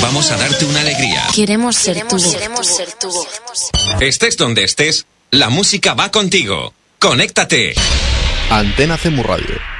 Vamos a darte una alegría. Queremos ser tu voz. Estés donde estés, la música va contigo. Conéctate. Antena CEMU Radio.